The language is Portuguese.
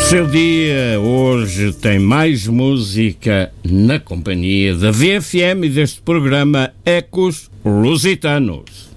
Seu dia hoje tem mais música na companhia da VFM e deste programa Ecos Lusitanos.